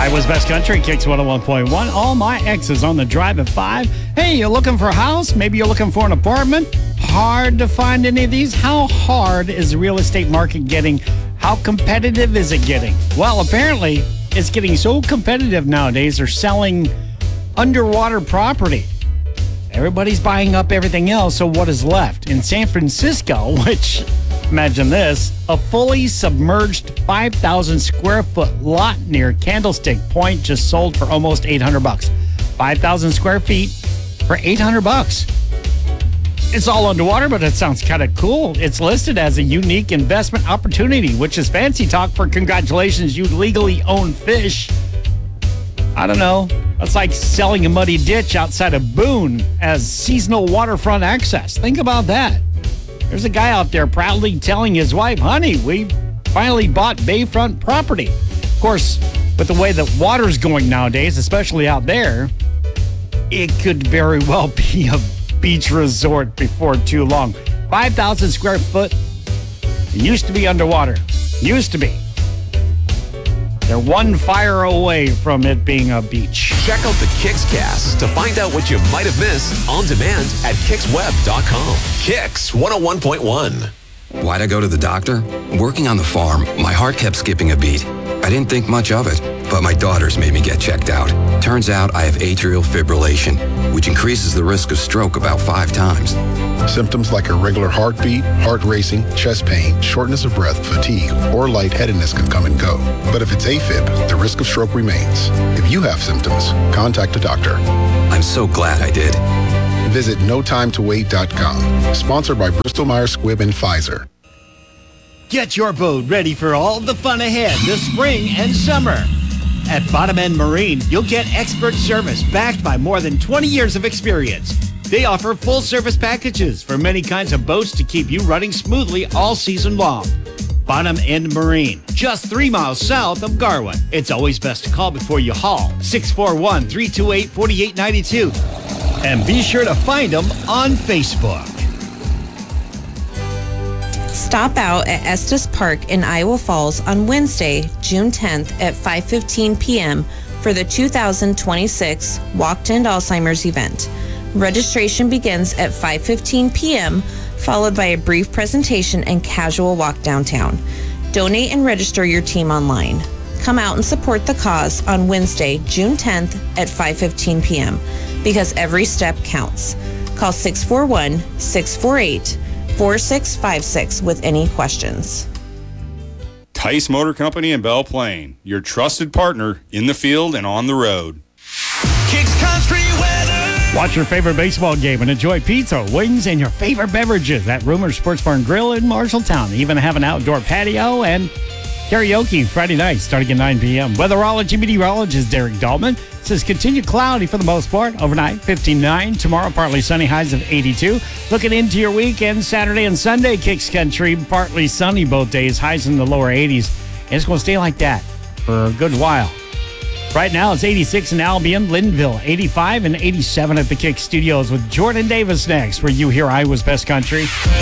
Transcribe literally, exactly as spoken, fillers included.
Iowa's Best Country, Kicks one oh one point one. All my exes on the drive at five. Hey, you're looking for a house? Maybe you're looking for an apartment? Hard to find any of these? How hard is the real estate market getting? How competitive is it getting? Well, apparently, it's getting so competitive nowadays, they're selling underwater property. Everybody's buying up everything else, so what is left? In San Francisco, which, imagine this, a fully submerged five thousand square foot lot near Candlestick Point just sold for almost eight hundred bucks. five thousand square feet for eight hundred bucks. It's all underwater, but it sounds kind of cool. It's listed as a unique investment opportunity, which is fancy talk for congratulations, you legally own fish. I don't know. That's like selling a muddy ditch outside of Boone as seasonal waterfront access. Think about that. There's a guy out there proudly telling his wife, honey, we finally bought bayfront property. Of course, with the way that water's going nowadays, especially out there, it could very well be a beach resort before too long. five thousand square foot. It used to be underwater. Used to be. They're one fire away from it being a beach. Check out the Kicks Cast to find out what you might have missed on demand at kicks web dot com. Kicks one oh one point one. Why'd I go to the doctor? Working on the farm, my heart kept skipping a beat. I didn't think much of it, but my daughters made me get checked out. Turns out I have atrial fibrillation, which increases the risk of stroke about five times. Symptoms like irregular heartbeat, heart racing, chest pain, shortness of breath, fatigue, or lightheadedness can come and go. But if it's AFib, the risk of stroke remains. If you have symptoms, contact a doctor. I'm so glad I did. Visit no time to wait dot com. Sponsored by Bristol Myers Squibb and Pfizer. Get your boat ready for all the fun ahead this spring and summer. At Bottom End Marine, you'll get expert service backed by more than twenty years of experience. They offer full service packages for many kinds of boats to keep you running smoothly all season long. Bottom End Marine, just three miles south of Garwin. It's always best to call before you haul. six four one, three two eight, four eight nine two. And be sure to find them on Facebook. Stop out at Estes Park in Iowa Falls on Wednesday, June tenth at five fifteen p.m. for the two thousand twenty-six Walk to End Alzheimer's event. Registration begins at five fifteen p.m., followed by a brief presentation and casual walk downtown. Donate and register your team online. Come out and support the cause on Wednesday, June tenth at five fifteen p.m. because every step counts. Call six four one, six four eight, four six five six with any questions. Tice Motor Company in Belle Plaine, your trusted partner in the field and on the road. Kicks Country Weather. Watch your favorite baseball game and enjoy pizza, wings, and your favorite beverages at Rumor Sports Bar and Grill in Marshalltown. They even have an outdoor patio and karaoke Friday night starting at nine p.m. Weatherology meteorologist Derek Dalman says continue cloudy for the most part. Overnight, fifty-nine. Tomorrow, partly sunny, highs of eighty-two. Looking into your weekend, Saturday and Sunday, Kicks Country, partly sunny both days, highs in the lower eighties. And it's going to stay like that for a good while. Right now, it's eighty-six in Albion, Lindenville, eighty-five and eighty-seven at the Kick Studios with Jordan Davis next, where you hear Iowa's Best Country.